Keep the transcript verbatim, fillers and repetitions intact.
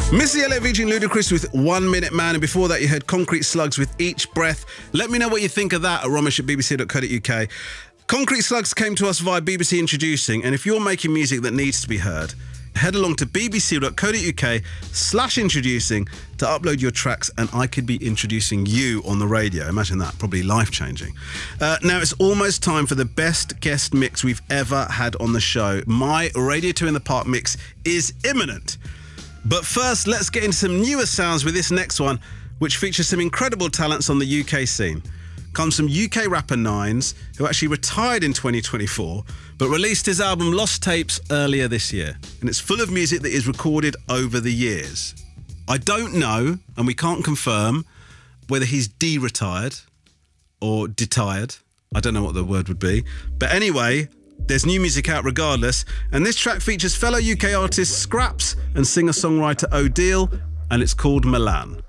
Missy Elliott featuring Ludacris with One Minute Man, and before that you heard Concrete Slugs with Each Breath. Let me know what you think of that at romesh at b b c dot co dot u k. Concrete Slugs came to us via B B C Introducing, and if you're making music that needs to be heard, head along to b b c dot co dot u k slash introducing to upload your tracks, and I could be introducing you on the radio. Imagine that, probably life-changing. Uh, now it's almost time for the best guest mix we've ever had on the show. My Radio two in the Park mix is imminent. But first, let's get into some newer sounds with this next one, which features some incredible talents on the U K scene. Comes from U K rapper Nines, who actually retired in twenty twenty-four, but released his album Lost Tapes earlier this year. And it's full of music that is recorded over the years. I don't know, and we can't confirm, whether he's de-retired or detired. I don't know what the word would be. But anyway, there's new music out regardless, and this track features fellow U K artist Scraps and singer-songwriter Odile, and it's called Milan.